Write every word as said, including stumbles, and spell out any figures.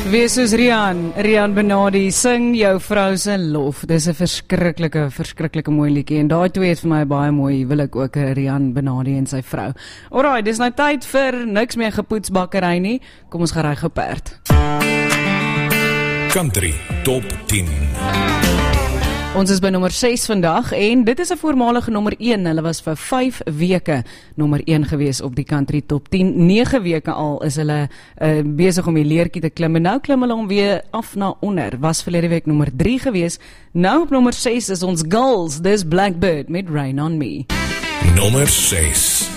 Wees soos Rian, Rian Benardi, sing jou vrou se lof. Dis 'n verskriklike, verskriklike mooi liedjie. En daai twee het vir my baie mooi, wil ek ook, Rian Benardi en sy vrou. Alraai, dis nou tyd vir niks meer gepoetsbakkery nie. Kom ons gaan ry gou perd. Country Top tien. Ons is by nommer ses vandag en dit is 'n voormalige nommer een. Hulle was vir vyf weke nommer een gewees op die Country Top tien. nege weke al is hulle uh, besig om die leertjie te klim en nou klim hulle hom weer af na onder. Was verlede week nommer drie gewees. Nou op nommer ses is ons Girls. Dis Blackbird met Rain on Me. Nommer ses.